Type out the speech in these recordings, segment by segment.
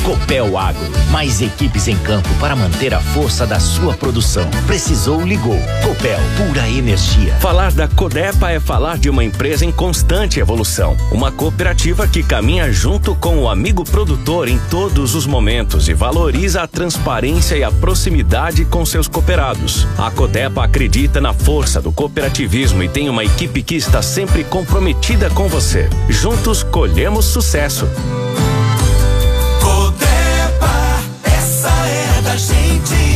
Copel Agro, mais equipes em campo para manter a força da sua produção. Precisou, ligou. Copel, pura energia. Falar da Codepa é falar de uma empresa em constante evolução. Uma cooperativa que caminha junto com o amigo produtor em todos os momentos e valoriza a transparência e a proximidade com seus cooperados. A Codepa acredita na força do cooperativismo e tem uma equipe que está sempre comprometida com você. Juntos colhemos sucesso. Codepa, essa é da gente.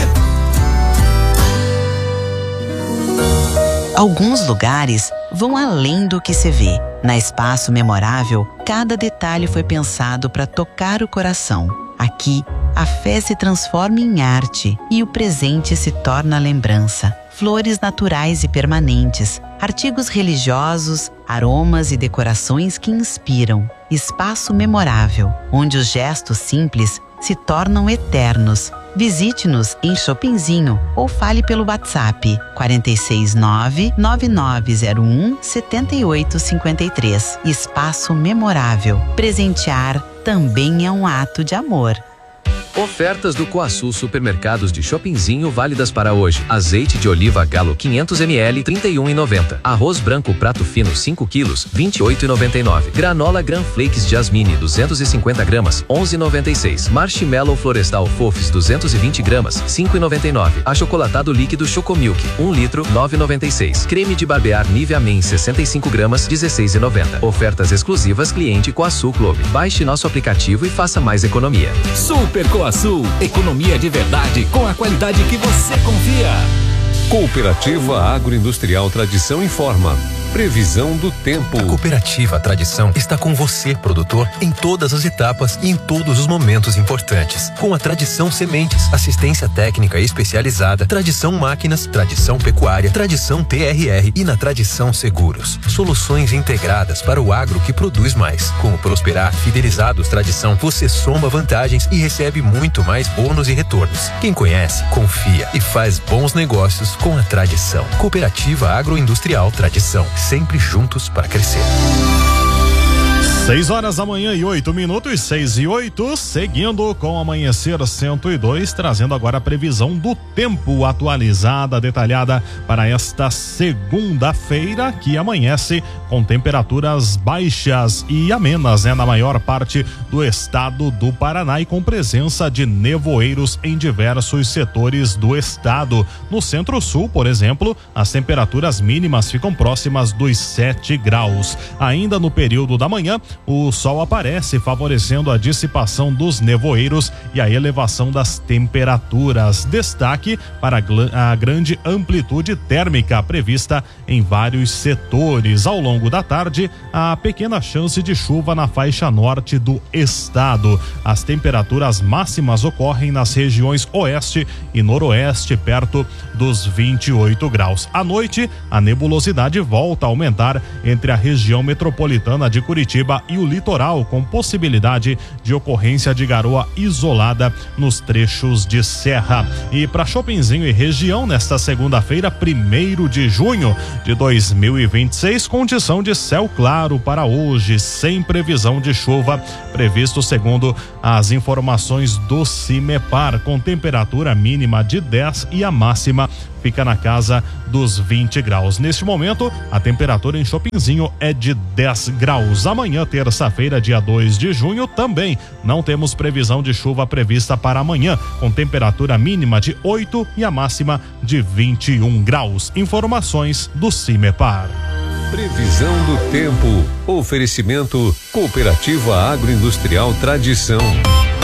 Alguns lugares vão além do que se vê. Na Espaço Memorável, cada detalhe foi pensado para tocar o coração. Aqui, a fé se transforma em arte e o presente se torna lembrança. Flores naturais e permanentes, artigos religiosos, aromas e decorações que inspiram. Espaço Memorável, onde os gestos simples se tornam eternos. Visite-nos em Shoppingzinho ou fale pelo WhatsApp 469-9901-7853. Espaço Memorável. Presentear também é um ato de amor. Ofertas do Coaçu Supermercados de Shoppingzinho válidas para hoje. Azeite de oliva Galo 500 ml, R$ 31,90. Arroz branco prato fino 5 quilos, R$ 28,99. Granola Gran Flakes Jasmine 250 gramas, R$ 11,96. Marshmallow Florestal Fofes 220 gramas, R$ 5,99. Achocolatado líquido Chocomilk 1 litro, R$ 9,96. Creme de barbear Nivea Men 65 gramas, R$ 16,90. Ofertas exclusivas cliente Coaçu Clube. Baixe nosso aplicativo e faça mais economia. Super Coaçu, economia de verdade com a qualidade que você confia. Cooperativa Agroindustrial Tradição informa. Previsão do tempo. A Cooperativa Tradição está com você, produtor, em todas as etapas e em todos os momentos importantes. Com a Tradição Sementes, assistência técnica especializada, Tradição Máquinas, Tradição Pecuária, Tradição TRR e na Tradição Seguros. Soluções integradas para o agro que produz mais. Com o Prosperar Fidelizados Tradição, você soma vantagens e recebe muito mais bônus e retornos. Quem conhece, confia e faz bons negócios com a Tradição. Cooperativa Agroindustrial Tradição. Sempre juntos para crescer. 6 horas da manhã e 8 minutos, 6 e 8, seguindo com o Amanhecer 102, trazendo agora a previsão do tempo atualizada, detalhada para esta segunda-feira, que amanhece com temperaturas baixas e amenas, na maior parte do estado do Paraná e com presença de nevoeiros em diversos setores do estado. No centro-sul, por exemplo, as temperaturas mínimas ficam próximas dos 7 graus. Ainda no período da manhã, o sol aparece, favorecendo a dissipação dos nevoeiros e a elevação das temperaturas. Destaque para a grande amplitude térmica prevista em vários setores. Ao longo da tarde, há pequena chance de chuva na faixa norte do estado. As temperaturas máximas ocorrem nas regiões oeste e noroeste, perto dos 28 graus. À noite, a nebulosidade volta a aumentar entre a região metropolitana de Curitiba e o litoral, com possibilidade de ocorrência de garoa isolada nos trechos de serra. E para Shoppingzinho e região, nesta segunda-feira, 1º de junho de 2026, condição de céu claro para hoje, sem previsão de chuva, previsto segundo as informações do CIMEPAR, com temperatura mínima de 10 e a máxima fica na casa dos 20 graus. Neste momento, a temperatura em Shoppingzinho é de 10 graus. Amanhã, terça-feira, dia 2 de junho, também não temos previsão de chuva prevista para amanhã, com temperatura mínima de 8 e a máxima de 21 graus. Informações do CIMEPAR. Previsão do tempo. Oferecimento Cooperativa Agroindustrial Tradição.